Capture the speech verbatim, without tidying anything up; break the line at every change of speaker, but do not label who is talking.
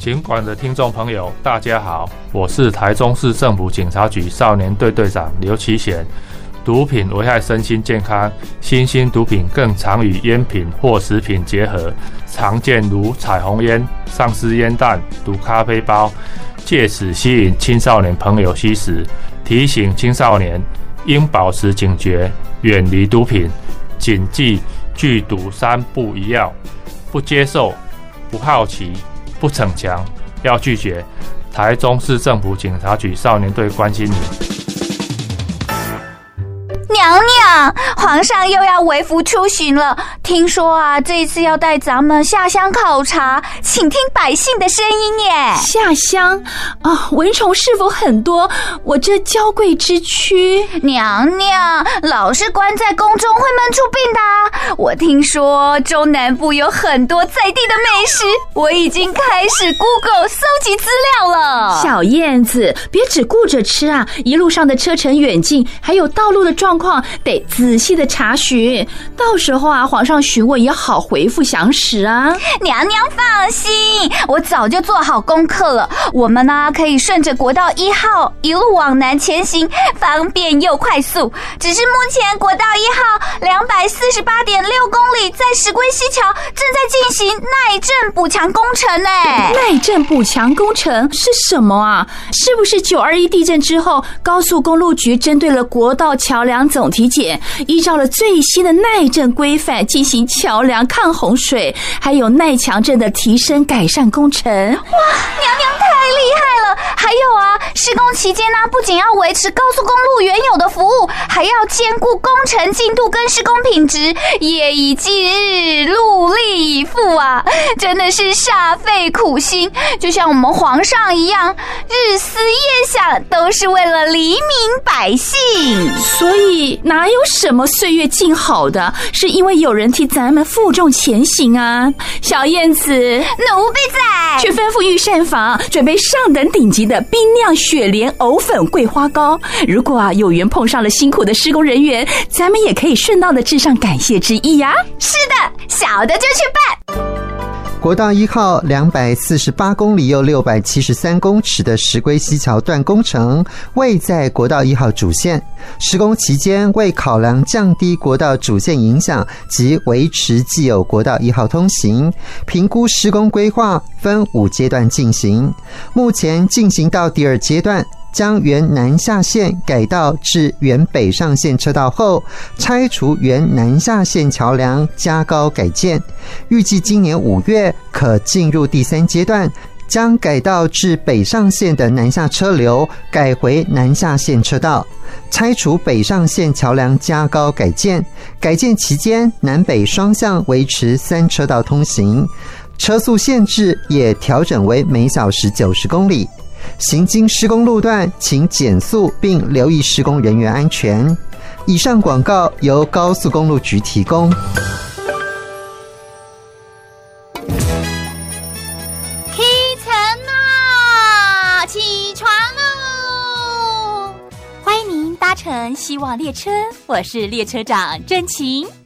警广的听众朋友，大家好，我是台中市政府警察局少年队队长刘其贤。毒品危害身心健康，新兴毒品更常与烟品或食品结合，常见如彩虹烟、丧尸烟弹、毒咖啡包，借此吸引青少年朋友吸食，提醒青少年应保持警觉，远离毒品，谨记拒毒三不一要：不接受、不好奇、不逞强，要拒绝。台中市政府警察局少年队关心你。
娘娘，皇上又要微服出巡了。听说啊，这一次要带咱们下乡考察，请听百姓的声音耶。
下乡啊，蚊虫是否很多？我这娇贵之躯。
娘娘，老是关在宫中会闷出病的啊。我听说中南部有很多在地的美食，我已经开始 Google 搜集资料了。
小燕子，别只顾着吃啊，一路上的车程远近，还有道路的状况，得仔细的查询，到时候啊，皇上询问也好回复详实啊。
娘娘放心，我早就做好功课了。我们呢可以顺着国道一号一路往南前行，方便又快速。只是目前国道一号两百四十八点六公里，在石龟溪桥正在进行耐震补强工程呢。
耐震补强工程是什么啊？是不是九二一地震之后，高速公路局针对了国道桥梁总体检，依照了最新的耐震规范进行桥梁抗洪水还有耐强震的提升改善工程。哇，娘
娘太厉害了！还有啊，施工期间呢、啊，不仅要维持高速公路原有的服务，还要兼顾工程进度跟施工品质，夜以继日，戮力以赴啊，真的是煞费苦心，就像我们皇上一样，日思夜想，都是为了黎民百姓。
所以哪有什么岁月静好的，是因为有人替咱们负重前行啊。小燕子，
奴婢在，
去吩咐御膳房准备上等顶级的冰酿雪莲藕粉桂花糕。如果啊有缘碰上了辛苦的施工人员，咱们也可以顺道的致上感谢之意呀、啊。
是的，小的就去办。
国道一号两百四十八公里又六百七十三公尺的石龟溪桥段工程位在国道一号主线，施工期间为考量降低国道主线影响及维持既有国道一号通行，评估施工规划分五阶段进行，目前进行到第二阶段，将原南下线改道至原北上线车道后，拆除原南下线桥梁加高改建，预计今年五月可进入第三阶段，将改道至北上线的南下车流改回南下线车道，拆除北上线桥梁加高改建，改建期间南北双向维持三车道通行，车速限制也调整为每小时九十公里。行经施工路段请减速并留意施工人员安全。以上广告由高速公路局提供。
起床啦，起床喽！
欢迎您搭乘希望列车，我是列车长真晴。